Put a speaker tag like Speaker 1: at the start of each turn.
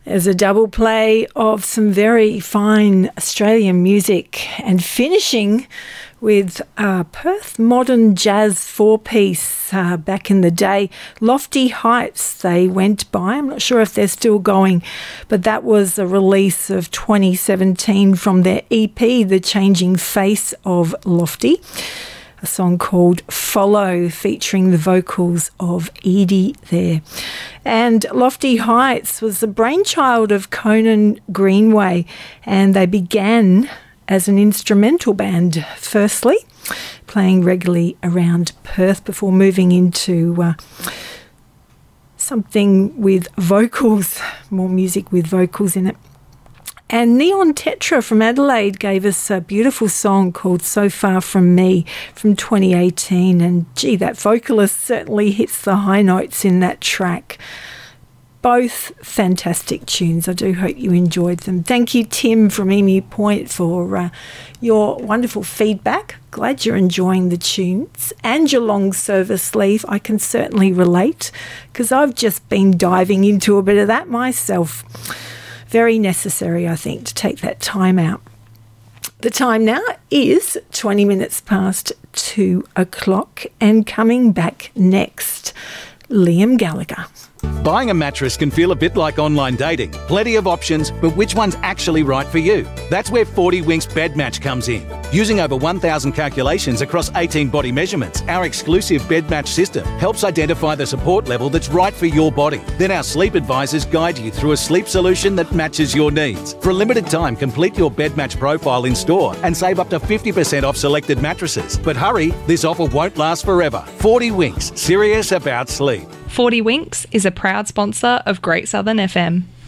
Speaker 1: There's a double play of some very fine Australian music, and finishing with Perth modern jazz four-piece back in the day. Lofty Heights, they went by. I'm not sure if they're still going, but that was a release of 2017 from their EP, The Changing Face of Lofty. A song called Follow, featuring the vocals of Edie there. And Lofty Heights was the brainchild of Conan Greenway, and they began as an instrumental band, firstly, playing regularly around Perth before moving into something with vocals, more music with vocals in it. And Neon Tetra from Adelaide gave us a beautiful song called So Far From Me from 2018. And gee, that vocalist certainly hits the high notes in that track. Both fantastic tunes. I do hope you enjoyed them. Thank you, Tim from Emu Point, for your wonderful feedback. Glad you're enjoying the tunes and your long service leave. I can certainly relate because I've just been diving into a bit of that myself. Very necessary, I think, to take that time out. The time now is 20 minutes past 2 o'clock, and coming back next, Liam Gallagher.
Speaker 2: Buying a mattress can feel a bit like online dating. Plenty of options, but which one's actually right for you? That's where 40 Winks Bed Match comes in. Using over 1,000 calculations across 18 body measurements, our exclusive Bed Match system helps identify the support level that's right for your body. Then our sleep advisors guide you through a sleep solution that matches your needs. For a limited time, complete your Bed Match profile in store and save up to 50% off selected mattresses. But hurry, this offer won't last forever. 40 Winks, serious about sleep.
Speaker 3: 40 Winks is a proud sponsor of Great Southern FM.